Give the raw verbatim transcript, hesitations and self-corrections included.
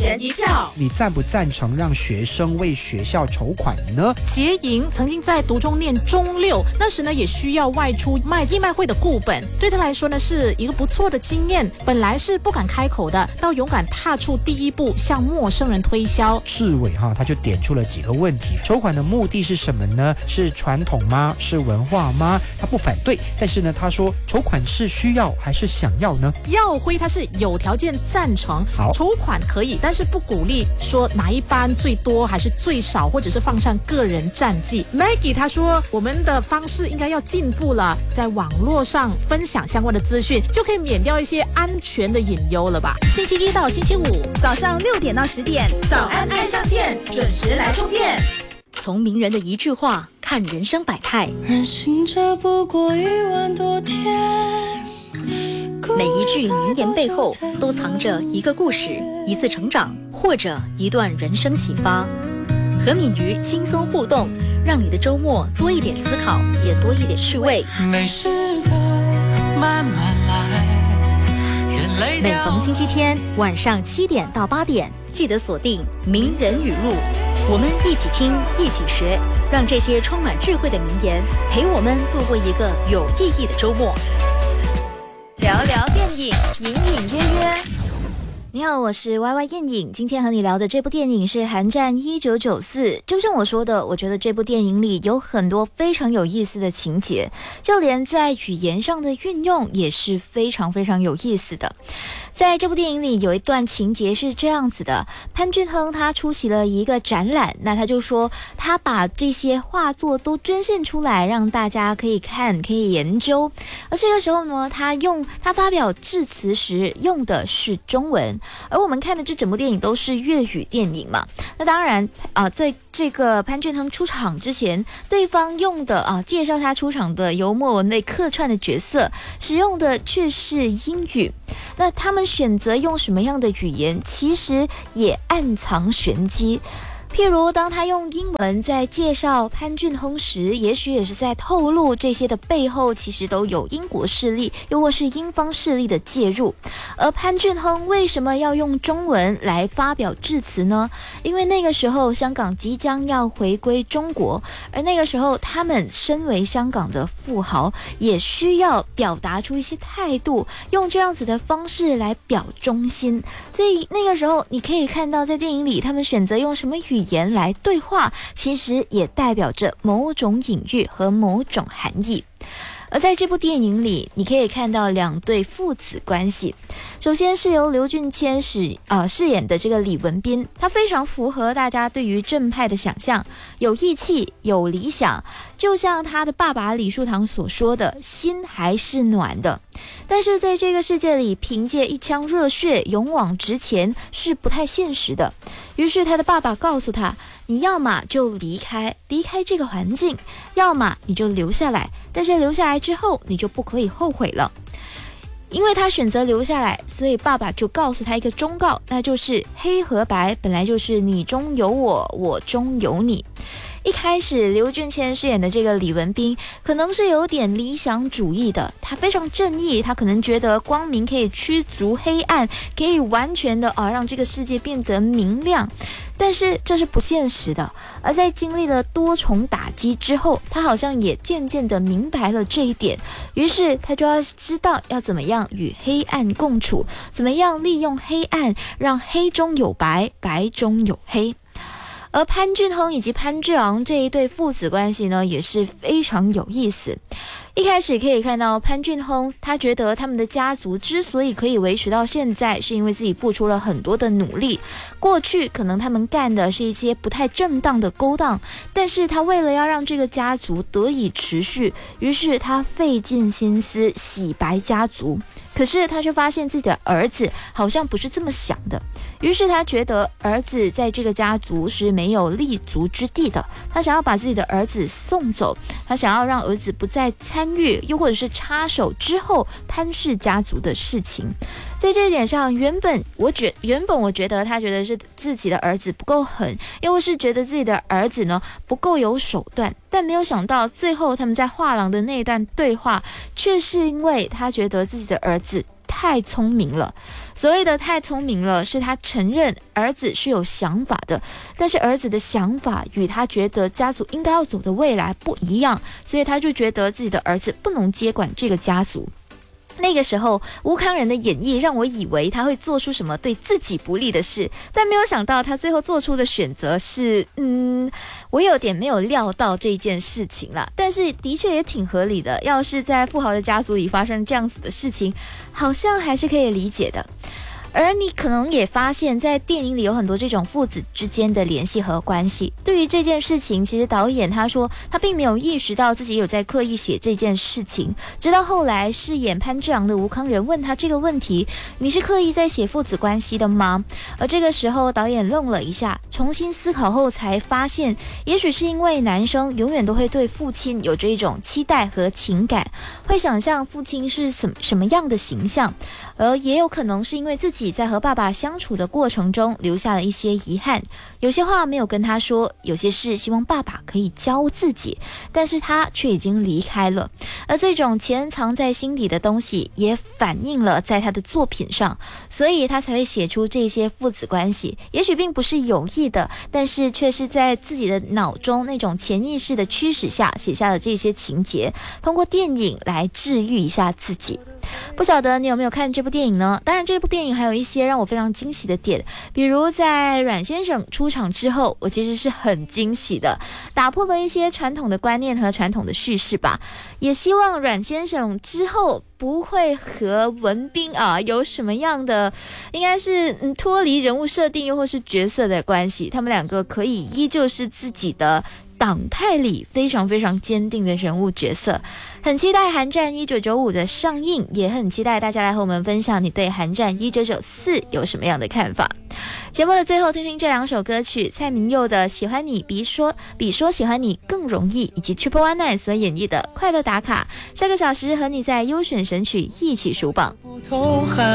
人一票。 你赞不赞成让学生为学校筹款呢？ 杰莹曾经在读中念中六，那时呢也需要外出卖义卖会的顾本，对他来说呢是一个不错的经验。本来是不敢开口的，到勇敢踏出第一步，向陌生人推销。 志伟哈，他就点出了几个问题：筹款的目的是什么呢？是传统吗？是文化吗？他不反对，但是呢，他说筹款是需要还是想要呢？ 耀辉他是有条件赞成， 好， 筹款可以，但是不鼓励说哪一班最多还是最少，或者是放上个人战绩。Maggie 他说我们的方式应该要进步了，在网络上分享相关的资讯，就可以免掉一些安全的隐忧了吧。星期一到星期五早上六点到十点，早安爱上线，准时来充电。 从名人的一句话看人生百态， 人醒着不过一万多天， 每一句名言背后都藏着一个故事，一次成长，或者一段人生启发。和敏瑜轻松互动，让你的周末多一点思考，也多一点趣味。 没事的，慢慢来。 每逢星期天晚上七点到八点，记得锁定名人语录，我们一起听，一起学，让这些充满智慧的名言陪我们度过一个有意义的周末。 聊聊电影，隐隐约约。你好，我是 Y Y 燕影，今天和你聊的这部电影是《寒战一九九四》。就像我说的，我觉得这部电影里有很多非常有意思的情节，就连在语言上的运用也是非常非常有意思的。在这部电影里有一段情节是这样子的，潘俊亨他出席了一个展览，那他就说他把这些画作都捐献出来，让大家可以看，可以研究。而这个时候呢，他用他发表致辞时用的是中文，而我们看的这整部电影都是粤语电影嘛。那当然啊、呃，在这个潘俊亨出场之前，对方用的啊、呃、介绍他出场的由莫文蔚客串的角色使用的却是英语。那他们选择用什么样的语言，其实也暗藏玄机。譬如当他用英文在介绍潘俊亨时，也许也是在透露这些的背后其实都有英国势力又或是英方势力的介入。而潘俊亨为什么要用中文来发表致辞呢？因为那个时候香港即将要回归中国，而那个时候他们身为香港的富豪也需要表达出一些态度，用这样子的方式来表忠心。所以那个时候你可以看到在电影里他们选择用什么语言来对话，其实也代表着某种隐喻和某种含义。而在这部电影里，你可以看到两对父子关系。首先是由刘俊谦饰呃饰演的这个李文彬，他非常符合大家对于正派的想象，有义气，有理想，就像他的爸爸李树堂所说的，心还是暖的。但是在这个世界里，凭借一腔热血勇往直前是不太现实的。于是他的爸爸告诉他，你要么就离开离开这个环境，要么你就留下来，但是留下来之后你就不可以后悔了。因为他选择留下来，所以爸爸就告诉他一个忠告，那就是黑和白本来就是你中有我，我中有你。一开始刘俊谦饰演的这个李文彬可能是有点理想主义的，他非常正义，他可能觉得光明可以驱逐黑暗，可以完全的、啊、让这个世界变得明亮。但是这是不现实的，而在经历了多重打击之后，他好像也渐渐的明白了这一点，于是他就要知道要怎么样与黑暗共处，怎么样利用黑暗让黑中有白，白中有黑。而潘俊亨以及潘志昂这一对父子关系呢，也是非常有意思。一开始可以看到潘俊亨，他觉得他们的家族之所以可以维持到现在，是因为自己付出了很多的努力。过去可能他们干的是一些不太正当的勾当，但是他为了要让这个家族得以持续，于是他费尽心思洗白家族。可是他却发现自己的儿子好像不是这么想的，于是他觉得儿子在这个家族是没有立足之地的，他想要把自己的儿子送走，他想要让儿子不再参与又或者是插手之后潘氏家族的事情。在这一点上，原本我觉原本我觉得他觉得是自己的儿子不够狠，又或是觉得自己的儿子呢不够有手段，但没有想到最后他们在画廊的那一段对话，却是因为他觉得自己的儿子太聪明了。所谓的太聪明了，是他承认儿子是有想法的，但是儿子的想法与他觉得家族应该要走的未来不一样，所以他就觉得自己的儿子不能接管这个家族。那个时候吴康仁的演绎让我以为他会做出什么对自己不利的事，但没有想到他最后做出的选择是嗯，我有点没有料到这件事情啦，但是的确也挺合理的，要是在富豪的家族里发生这样子的事情，好像还是可以理解的。而你可能也发现，在电影里有很多这种父子之间的联系和关系。对于这件事情，其实导演他说他并没有意识到自己有在刻意写这件事情，直到后来饰演潘志昂的吴康仁问他这个问题：你是刻意在写父子关系的吗？而这个时候导演愣了一下，重新思考后才发现，也许是因为男生永远都会对父亲有着一种期待和情感，会想象父亲是什么什么样的形象，而也有可能是因为自己在和爸爸相处的过程中留下了一些遗憾，有些话没有跟他说，有些事希望爸爸可以教自己，但是他却已经离开了。而这种潜藏在心底的东西也反映了在他的作品上，所以他才会写出这些父子关系。也许并不是有意的，但是却是在自己的脑中那种潜意识的驱使下写下了这些情节，通过电影来治愈一下自己。不晓得你有没有看这部电影呢？当然这部电影还有一些让我非常惊喜的点，比如在阮先生出场之后，我其实是很惊喜的，打破了一些传统的观念和传统的叙事吧。也希望阮先生之后不会和文彬啊有什么样的应该是嗯脱离人物设定又或是角色的关系，他们两个可以依旧是自己的党派里非常非常坚定的人物角色。很期待寒战一九九五的上映，也很期待大家来和我们分享你对寒战一九九四有什么样的看法。节目的最后听听这两首歌曲，蔡明佑的喜欢你比说比说喜欢你更容易，以及 Triple One Nine 所演绎的快乐打卡。下个小时和你在优选神曲一起数榜。